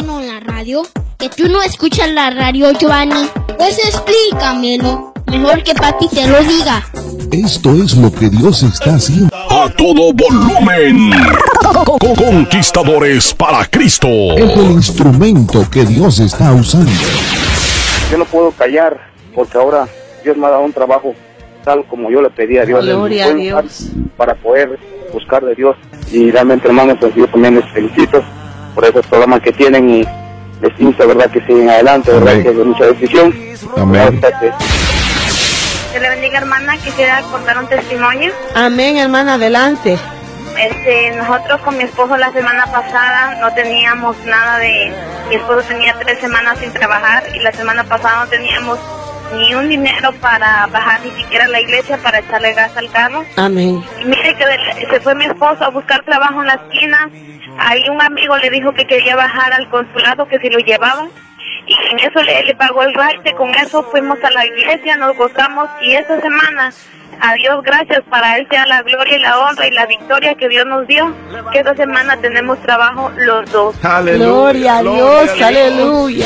bueno en la radio? ¿Que tú no escuchas la radio, Giovanni? Pues explícamelo. Mejor que papi te lo diga. Esto es lo que Dios está haciendo. A todo volumen. Conquistadores para Cristo. Es el instrumento que Dios está usando. Yo no puedo callar porque ahora Dios me ha dado un trabajo tal como yo le pedí a Dios. Gloria a Dios. Para poder buscar de Dios. Y realmente, hermanos, pues yo también les felicito por esos programas que tienen y les insto, ¿verdad?, que siguen adelante, ¿verdad?, Amén. que es de mucha decisión. Amén. Que le bendiga, hermana. Quisiera contar un testimonio. Amén, hermana, adelante. Nosotros con mi esposo la semana pasada no teníamos nada de... Mi esposo tenía 3 semanas sin trabajar y la semana pasada no teníamos ni un dinero para bajar ni siquiera a la iglesia para echarle gas al carro. Amén. Y mire que se fue mi esposo a buscar trabajo en la esquina. Ahí un amigo le dijo que quería bajar al consulado, que si lo llevaba. Y en eso le pagó el raite. Con eso fuimos a la iglesia, nos gozamos. Y esta semana, a Dios gracias, para Él sea la gloria y la honra y la victoria que Dios nos dio. Que esta semana tenemos trabajo los dos. Aleluya. Gloria a Dios, aleluya.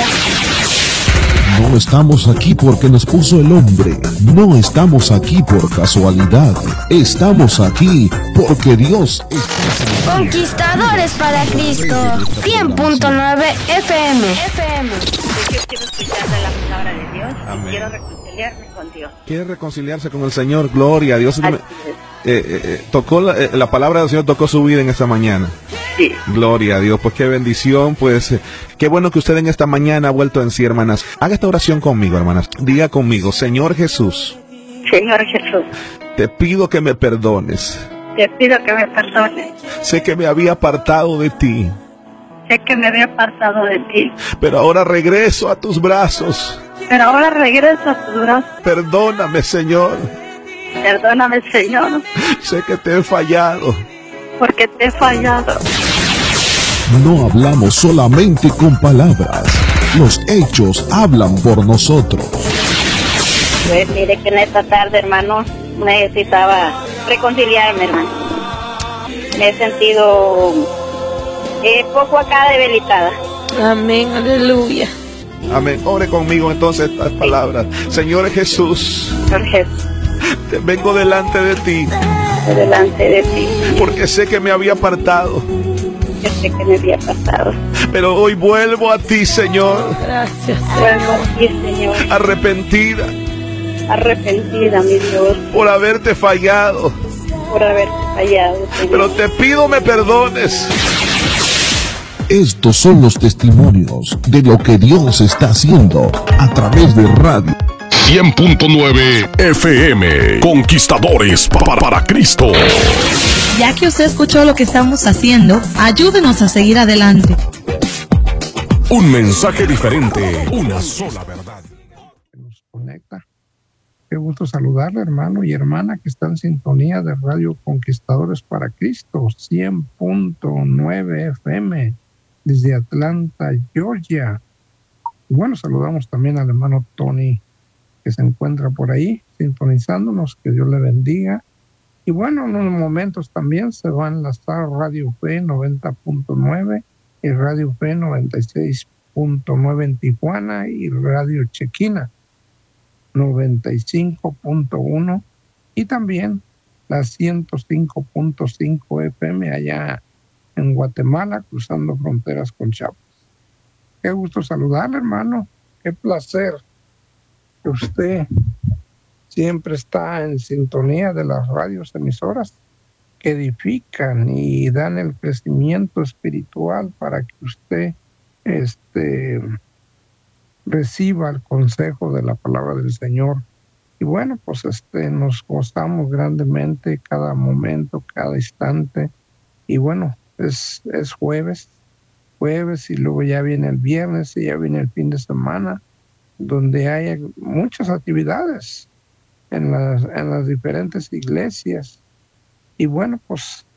No estamos aquí porque nos puso el hombre. No estamos aquí por casualidad. Estamos aquí porque Dios está. Conquistadores para Cristo. 100.9 FM. Yo quiero escuchar de la palabra de Dios. Amén. Y quiero reconciliarme con Dios. Quiere reconciliarse con el Señor. Gloria a Dios. Así Tocó la palabra del Señor, tocó su vida en esta mañana. Sí. Gloria a Dios, pues qué bendición, pues qué bueno que usted en esta mañana ha vuelto en sí, hermanas. Haga esta oración conmigo, hermanas. Diga conmigo: Señor Jesús, Señor Jesús, te pido que me perdones. te pido que me perdones. Sé que me había apartado de ti, Sé que me había apartado de ti, pero ahora regreso a tus brazos. pero ahora regreso a tus brazos. Perdóname, Señor. Perdóname, Señor, Sé que te he fallado. porque te he fallado. No hablamos solamente con palabras. Los hechos hablan por nosotros. Pues mire que en esta tarde, hermano, necesitaba reconciliarme, hermano. Me he sentido poco acá debilitada. Amén, aleluya. Amén. Ore conmigo entonces estas palabras. Señor Jesús, Señor Jesús, vengo delante de ti delante de ti, porque sé que me había apartado, yo sé que me había pasado. pero hoy vuelvo a ti, Señor, Gracias, Vuelvo a ti, Señor, arrepentida arrepentida, mi Dios, por haberte fallado, por haberte fallado, Señor. pero te pido me perdones. Estos son los testimonios de lo que Dios está haciendo a través de radio. 100.9 FM. Conquistadores para Cristo. Ya que usted escuchó lo que estamos haciendo, ayúdenos a seguir adelante. Un mensaje diferente. Una sola verdad. Nos conecta. Qué gusto saludarle, hermano y hermana que está en sintonía de Radio Conquistadores para Cristo, 100.9 FM, desde Atlanta, Georgia. Y bueno, saludamos también al hermano Tony, que se encuentra por ahí, sintonizándonos, que Dios le bendiga. Y bueno, en unos momentos también se va a enlazar Radio Fe 90.9 y Radio Fe 96.9 en Tijuana y Radio Chequina 95.1 y también la 105.5 FM allá en Guatemala, cruzando fronteras con Chiapas. Qué gusto saludarle, hermano. Qué placer que usted siempre está en sintonía de las radios emisoras que edifican y dan el crecimiento espiritual para que usted reciba el consejo de la palabra del Señor. Y bueno, pues nos gozamos grandemente cada momento, cada instante. Y bueno, es jueves y luego ya viene el viernes y ya viene el fin de semana, donde hay muchas actividades en las diferentes iglesias. Y bueno, pues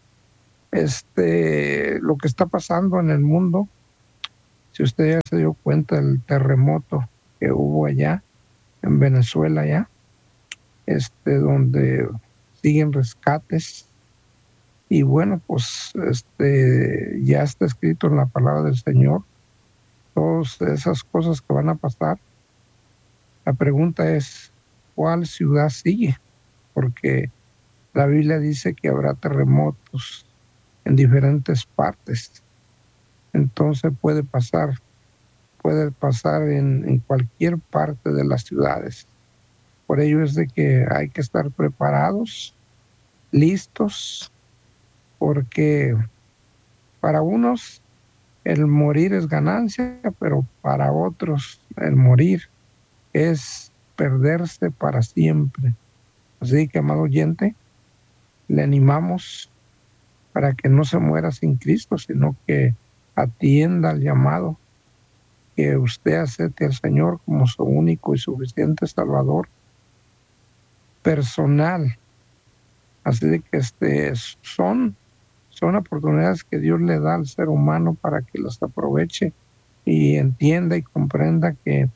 lo que está pasando en el mundo, si usted ya se dio cuenta del terremoto que hubo allá en Venezuela ya, donde siguen rescates. Y bueno, pues ya está escrito en la palabra del Señor todas esas cosas que van a pasar. La pregunta es, ¿cuál ciudad sigue? Porque la Biblia dice que habrá terremotos en diferentes partes. Entonces puede pasar en cualquier parte de las ciudades. Por ello es de que hay que estar preparados, listos, porque para unos el morir es ganancia, pero para otros el morir es perderse para siempre. Así que, amado oyente, le animamos para que no se muera sin Cristo, sino que atienda al llamado, que usted acepte al Señor como su único y suficiente Salvador personal. Así de que son oportunidades que Dios le da al ser humano para que las aproveche y entienda y comprenda que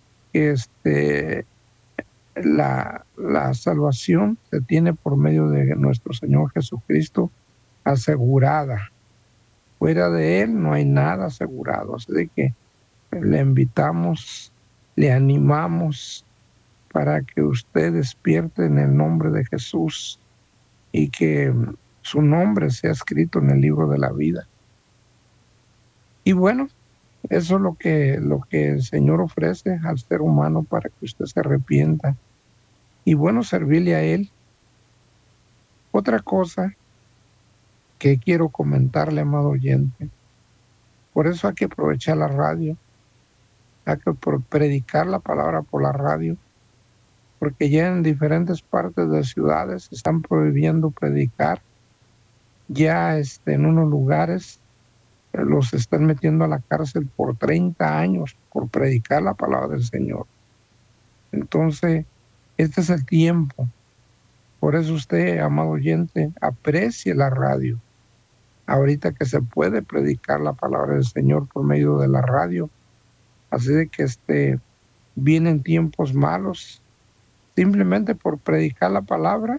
la salvación se tiene por medio de nuestro Señor Jesucristo asegurada. Fuera de Él no hay nada asegurado. Así de que le invitamos, le animamos para que usted despierte en el nombre de Jesús y que su nombre sea escrito en el libro de la vida. Y bueno, eso es lo que el Señor ofrece al ser humano para que usted se arrepienta. Y bueno, servirle a Él. Otra cosa que quiero comentarle, amado oyente, por eso hay que aprovechar la radio, hay que predicar la palabra por la radio, porque ya en diferentes partes de ciudades se están prohibiendo predicar. Ya en unos lugares los están metiendo a la cárcel por 30 años por predicar la palabra del Señor. Entonces, este es el tiempo. Por eso usted, amado oyente, aprecie la radio. Ahorita que se puede predicar la palabra del Señor por medio de la radio. Así de que vienen tiempos malos. Simplemente por predicar la palabra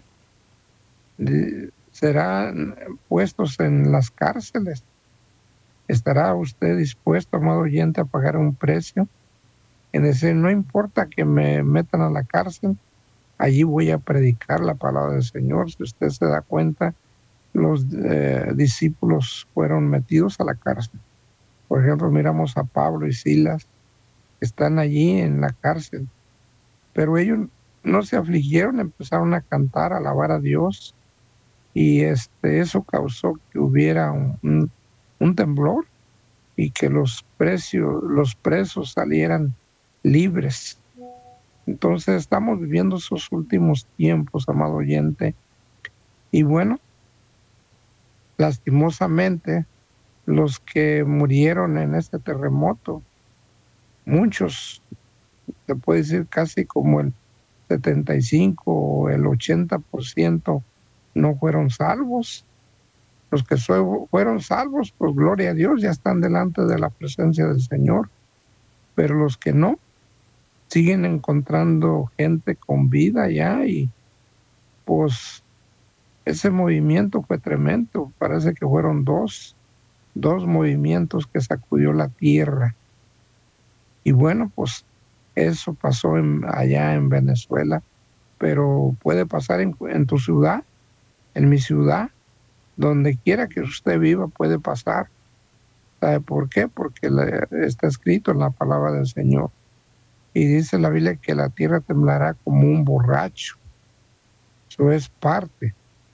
serán puestos en las cárceles. ¿Estará usted dispuesto, amado oyente, a pagar un precio? En decir, no importa que me metan a la cárcel, allí voy a predicar la palabra del Señor. Si usted se da cuenta, los discípulos fueron metidos a la cárcel. Por ejemplo, miramos a Pablo y Silas, que están allí en la cárcel, pero ellos no se afligieron, empezaron a cantar, a alabar a Dios, y eso causó que hubiera un temblor y que los presos salieran libres. Entonces estamos viviendo esos últimos tiempos, amado oyente, y bueno, lastimosamente los que murieron en este terremoto, muchos, se puede decir casi como el 75 o el 80% no fueron salvos. Los que fueron salvos, pues gloria a Dios, ya están delante de la presencia del Señor. Pero los que no, siguen encontrando gente con vida ya, y pues ese movimiento fue tremendo. Parece que fueron dos movimientos que sacudió la tierra. Y bueno, pues eso pasó allá en Venezuela, pero puede pasar en tu ciudad, en mi ciudad, donde quiera que usted viva puede pasar. ¿Sabe por qué? Porque está escrito en la palabra del Señor. Y dice la Biblia que la tierra temblará como un borracho. Eso es parte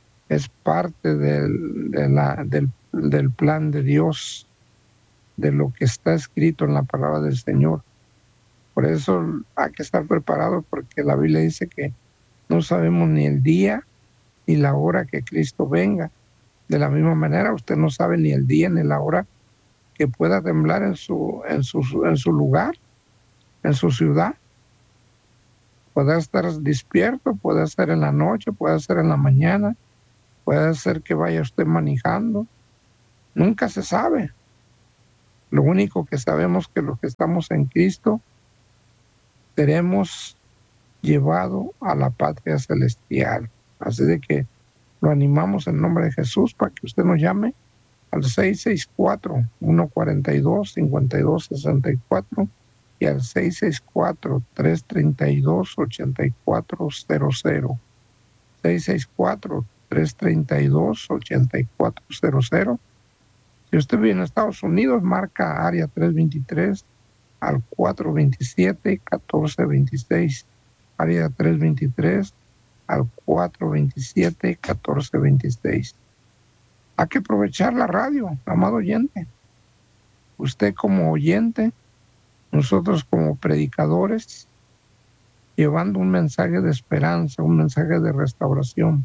del plan de Dios, de lo que está escrito en la palabra del Señor. Por eso hay que estar preparados, porque la Biblia dice que no sabemos ni el día ni la hora que Cristo venga. De la misma manera, usted no sabe ni el día ni la hora que pueda temblar en su lugar, en su ciudad. Puede estar despierto, puede ser en la noche, puede ser en la mañana, puede ser que vaya usted manejando. Nunca se sabe. Lo único que sabemos es que los que estamos en Cristo seremos llevados a la patria celestial. Así de que lo animamos en nombre de Jesús para que usted nos llame al 664-142-5264 y al 664-332-8400. 664-332-8400. Si usted vive en Estados Unidos, marca área 323 al 427-1426. Área 323 al 427-1426. Hay que aprovechar la radio, amado oyente. Usted como oyente, nosotros como predicadores, llevando un mensaje de esperanza, un mensaje de restauración.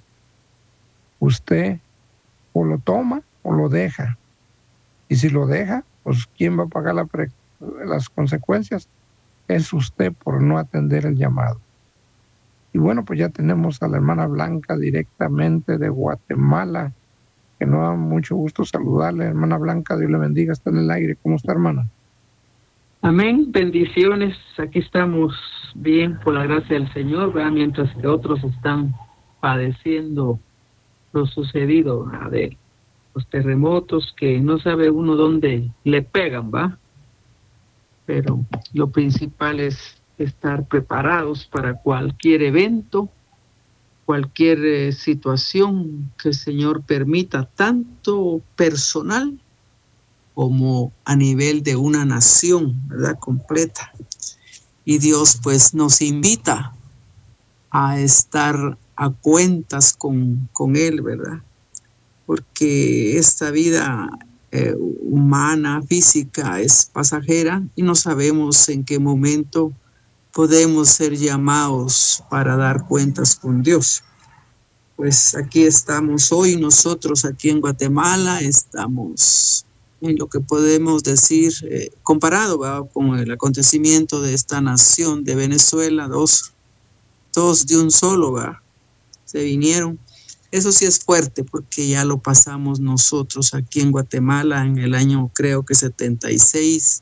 Usted o lo toma o lo deja. Y si lo deja, pues ¿quién va a pagar las consecuencias? Es usted por no atender el llamado. Y bueno, pues ya tenemos a la hermana Blanca directamente de Guatemala, que nos da mucho gusto saludarle. Hermana Blanca, Dios le bendiga, está en el aire. ¿Cómo está, hermana? Amén, bendiciones. Aquí estamos bien por la gracia del Señor, ¿verdad? Mientras que otros están padeciendo lo sucedido, ¿verdad? De los terremotos que no sabe uno dónde le pegan, ¿va? Pero lo principal es estar preparados para cualquier evento, cualquier situación que el Señor permita, tanto personal como a nivel de una nación, ¿verdad? Completa. Y Dios pues nos invita a estar a cuentas con Él, ¿verdad? Porque esta vida humana, física, es pasajera y no sabemos en qué momento podemos ser llamados para dar cuentas con Dios. Pues aquí estamos hoy nosotros, aquí en Guatemala, estamos en lo que podemos decir, comparado, ¿verdad?, con el acontecimiento de esta nación de Venezuela, dos de un solo, ¿verdad?, se vinieron. Eso sí es fuerte porque ya lo pasamos nosotros aquí en Guatemala en el año, creo que 76.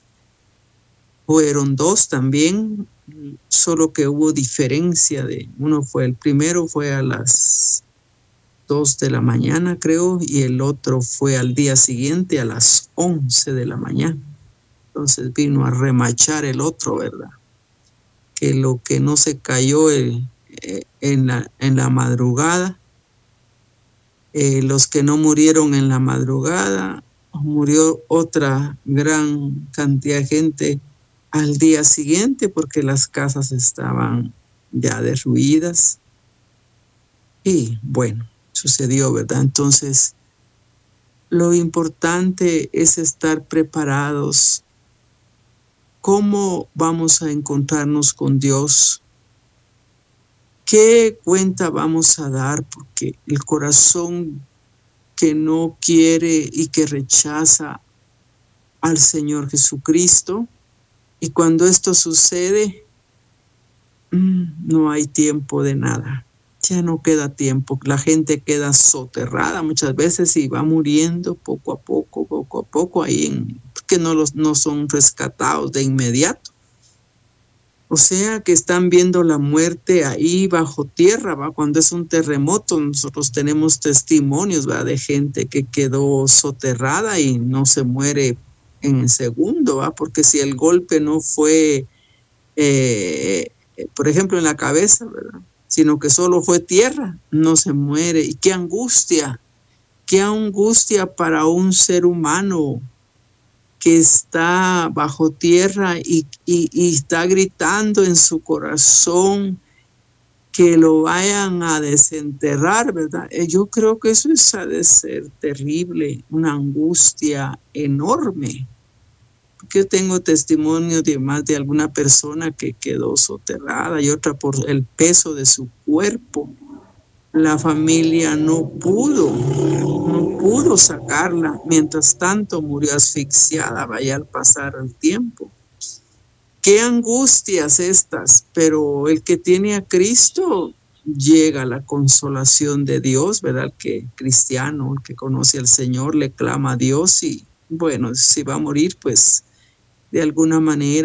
Fueron dos también, solo que hubo diferencia de el primero fue a las 2 de la mañana, creo, y el otro fue al día siguiente a las 11 de la mañana. Entonces vino a remachar el otro, ¿verdad? Que lo que no se cayó en la madrugada, los que no murieron en la madrugada, murió otra gran cantidad de gente al día siguiente porque las casas estaban ya derruidas. Y bueno, sucedió, ¿verdad? Entonces, lo importante es estar preparados. ¿Cómo vamos a encontrarnos con Dios? ¿Qué cuenta vamos a dar? Porque el corazón que no quiere y que rechaza al Señor Jesucristo, y cuando esto sucede, no hay tiempo de nada. Ya no queda tiempo. La gente queda soterrada muchas veces y va muriendo poco a poco, ahí porque no son rescatados de inmediato. O sea que están viendo la muerte ahí bajo tierra, ¿va? Cuando es un terremoto, nosotros tenemos testimonios, ¿va?, de gente que quedó soterrada y no se muere en el segundo, ¿va? Porque si el golpe no fue, por ejemplo, en la cabeza, ¿verdad?, sino que solo fue tierra, no se muere. Y qué angustia para un ser humano que está bajo tierra y está gritando en su corazón que lo vayan a desenterrar, ¿verdad? Yo creo que eso ha de ser terrible, una angustia enorme. Porque yo tengo testimonio de más de alguna persona que quedó soterrada y otra por el peso de su cuerpo. La familia no pudo sacarla. Mientras tanto murió asfixiada, vaya al pasar el tiempo. Qué angustias estas, pero el que tiene a Cristo llega a la consolación de Dios, ¿verdad? El que cristiano, el que conoce al Señor, le clama a Dios y bueno, si va a morir, pues de alguna manera